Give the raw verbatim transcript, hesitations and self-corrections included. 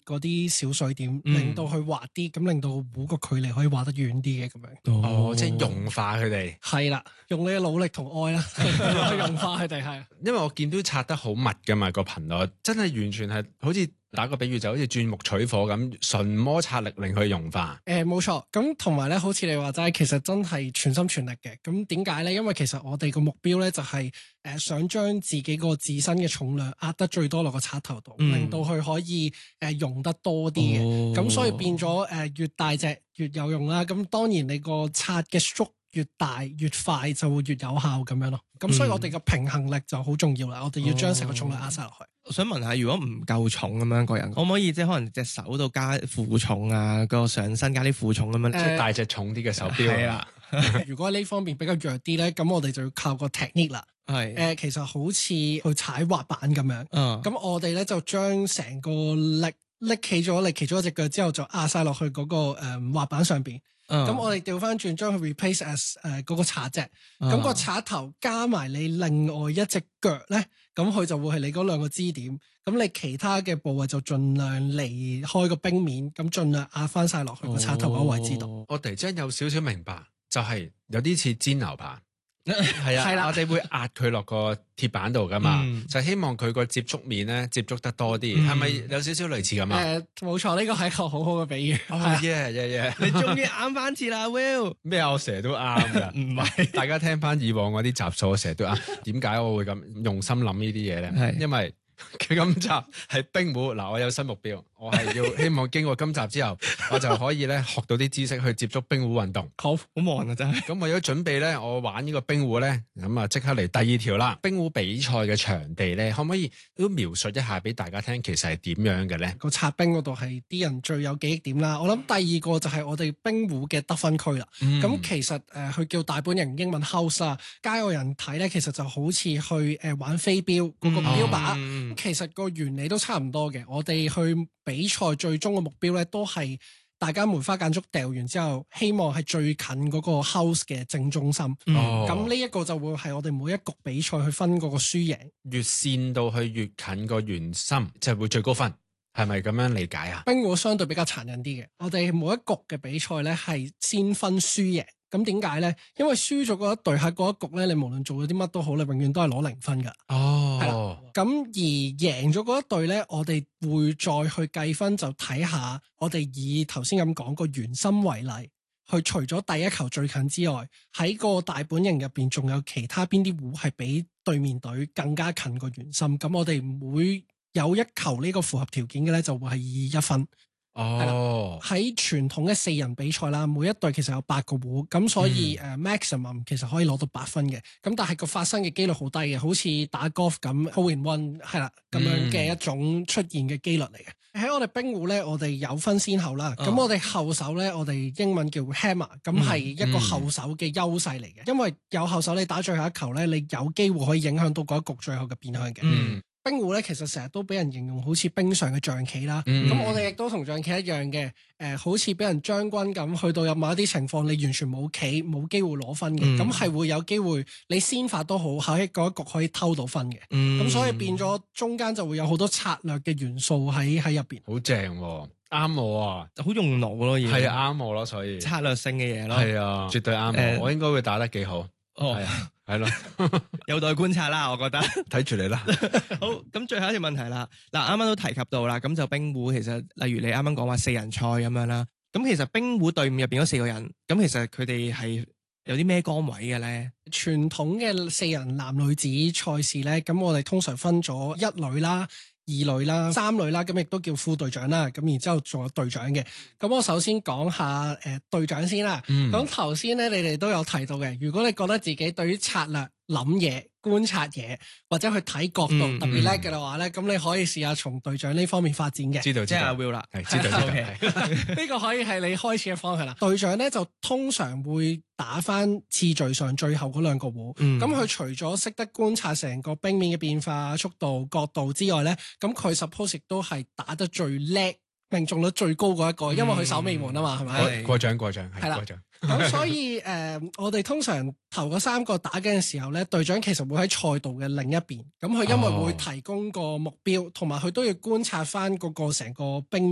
嗰啲小水點， 嗯令到佢滑啲，咁令到個壺個距離可以滑得遠啲嘅咁樣。 哦，即係融化佢哋。 係啦，用你嘅努力同愛啦，去融化佢哋係。 因為我見到刷得好密噶嘛，個頻率真係完全係好似打個比喻就好似鑽木取火咁，純摩擦力令佢融化。 誒冇錯，咁同埋咧，好似你話齋，其實真係全心全力嘅。咁點解咧？因為其實我哋個目標咧就係、是、誒、呃、想將自己個自身嘅重量壓得最多落個刷頭度， 嗯、 令到佢可以誒、呃、用得多啲嘅。咁、哦、所以變咗誒、呃、越大隻越有用啦。咁當然你個刷嘅速越大越快就會越有效咁樣咯。咁所以我哋嘅平衡力就好重要啦。我哋要將成個重量壓晒落去。 我想問下，如果唔夠重咁樣個人，可唔可以即係可能隻手度加負重啊，個上身加啲負重咁樣， 呃、 即係大隻重啲嘅手錶。係啦， 如果呢方面比較弱啲咧，咁我哋就要靠個 technique 啦。 係誒、 呃，其實好似去踩滑板咁樣。嗯，咁我哋咧就將成個力拎起咗，力其中一隻腳之後，就壓晒落去嗰、那個誒、呃、滑板上邊。咁、嗯、我哋調翻轉將佢 replace as 誒嗰個刷隻，咁、嗯、個刷頭加埋你另外一隻腳咧，咁佢就會係你嗰兩個支點，咁你其他嘅部位就盡量離開個冰面，咁盡量壓翻晒落去個刷頭嗰個位置度。 我突然之間有少少明白，就係、是、有啲似煎牛排。係啊，係啦，我哋會壓佢落個鐵板度噶嘛，嗯、就希望佢個接觸面咧接觸得多啲，係咪、嗯、有少少類似咁啊？誒、呃， 冇錯，呢個係一個好好嘅比喻。 哦，yeah yeah yeah， 你終於啱翻次啦 ，Will。 咩啊？我成日都啱噶，唔係，大家聽翻以往嗰啲集數，我成日都啱。點解我會咁用心諗呢啲嘢咧？係因為佢今集係冰壺，嗱，我有新目標，我係要希望經過今集之後，我就可以咧學到啲知識去接觸冰壺運動。 好，好忙啊真係。 咁為咗準備咧，我玩呢個冰壺咧，咁啊即刻嚟第二條啦。冰壺比賽嘅場地咧，可唔可以都描述一下俾大家聽，其實係點樣嘅咧？ 個擦冰嗰度係啲人最有記憶點啦。我諗第二個就係我哋冰壺嘅得分區啦。咁、嗯、其實誒，佢、呃、叫大本營英文 house 啊，街外人睇咧，其實就好似去誒、呃、玩飛鏢嗰個標靶。嗯嗯、其實個原理都差唔多嘅。我哋去比賽最終嘅目標咧，都係大家梅花間竹掉完之後，希望係最近嗰個 house 嘅正中心。咁呢一個就會係我哋每一局比賽去分嗰個輸贏。越線到去越近個圓心，就會最高分。係咪咁樣理解啊？冰壺相對比較殘忍啲嘅，我哋每一局嘅比賽咧係先分輸贏。咁點解咧？因為輸咗嗰一隊喺嗰一局咧，你無論做咗啲乜都好，你永遠都係攞零分噶。哦，係啦。咁而贏咗嗰一隊咧，我哋會再去計分，就睇下我哋以頭先咁講個圓心為例，去除咗第一球最近之外，喺個大本營入邊仲有其他邊啲壺係比對面隊更加近個圓心。咁我哋每有一球呢個符合條件嘅咧，就會係以一分。哦，喺傳統嘅四人比賽啦，每一隊其實有八個壺，咁所以誒、嗯 uh, maximum 其實可以攞到八分嘅。咁但係個發生嘅機率好低嘅，好似打 golf 咁 hole in one 係啦咁樣嘅一種出現嘅機率嚟嘅。喺、嗯、我哋冰壺咧，我哋有分先後啦。咁、哦、我哋後手咧，我哋英文叫 hammer，咁係一個後手嘅優勢嚟嘅，嗯、因為有後手你打最後一球咧，你有機會可以影響到嗰一局最後嘅變向嘅。嗯冰壺咧，其實成日都俾人形容好似冰上嘅象棋啦。咁、嗯、我哋亦都同象棋一樣嘅，誒、呃，好似俾人將軍咁，去到有某一啲情況，你完全冇棋，冇機會攞分嘅。咁係、嗯、會有機會，你先發都好，喺嗰一局可以偷到分嘅。咁、嗯、所以變咗中間就會有好多策略嘅元素喺喺入邊。好正，啱我啊，好用腦咯，係啊，啱我咯，所以策略性嘅嘢咯，係啊，絕對啱我，呃、我應該會打得幾好。哦，係啊，係咯，有待觀察啦，我覺得睇住你啦。好，咁最後一條問題啦，嗱，啱啱都提及到啦，咁就冰壺其實，例如你啱啱講話四人賽咁樣啦，咁其實冰壺隊伍入邊嗰四個人，咁其實佢哋係有啲咩崗位嘅咧？傳統嘅四人男女子賽事咧，咁我哋通常分咗一女啦、二女啦、三女啦，咁亦都叫副隊長啦，咁然之後仲有隊長嘅。咁我首先講下誒隊長先啦。咁頭先咧，你哋都有提到嘅，如果你覺得自己對於策略、諗嘢、觀察嘢或者去睇角度、嗯、特別叻嘅話咧，咁、嗯、你可以試下從隊長呢方面發展嘅。知道，即係阿 Will 啦，係知道，知道。呢個可以係你開始嘅方向啦。隊長咧就通常會打翻次序上最後嗰兩個壺。咁佢、嗯、除咗識得觀察成個冰面嘅變化、速度、角度之外咧，咁佢 suppose 亦都係打得最叻、命中率最高嗰一個，因為佢守尾門啊嘛，係咪、嗯？過獎過獎係啦。咁所以誒、呃，我哋通常頭嗰三個打緊嘅時候咧，隊長其實會喺賽道嘅另一邊。咁佢因為會提供個目標，同埋佢都要觀察翻嗰個成個冰